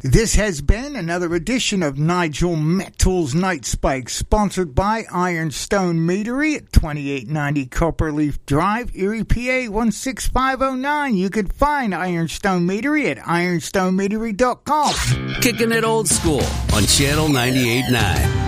This has been another edition of Nigel Mettl's Night Spike, sponsored by Ironstone Meadery at 2890 Copperleaf Drive, Erie, PA 16509. You can find Ironstone Meadery at ironstonemeadery.com. Kicking it old school on Channel 98.9.